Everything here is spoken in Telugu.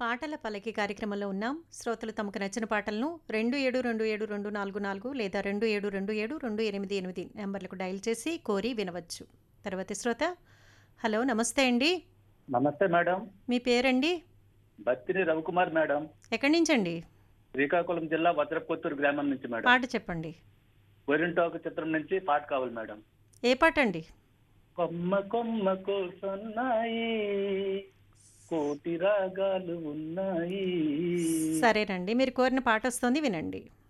పాటల పల్లకి కార్యక్రమంలో ఉన్నాం. శ్రోతలు తమకు నచ్చిన పాటలను 272724 లేదా 27272888 నంబర్లకు డయల్ చేసి కోరి వినవచ్చు. తర్వాతి శ్రోత, హలో నమస్తే అండి. నమస్తే మేడం. మీ పేరండి? బత్తిని రవికుమార్ మేడం. ఎక్కడి నుంచండి? శ్రీకాకుళం జిల్లా వజ్రపుత్తూరు గ్రామం నుంచి మేడం. పాట చెప్పండి. గోరింటాకు చిత్రం నుంచి పాట కావాలి మేడం. ఏ పాట అండి? కొమ్మ కొమ్మకు సన్నాయి కోటి రాగాలు ఉన్నాయి. సరేనండి, మీరు కోరిన పాట వస్తుంది, వినండి.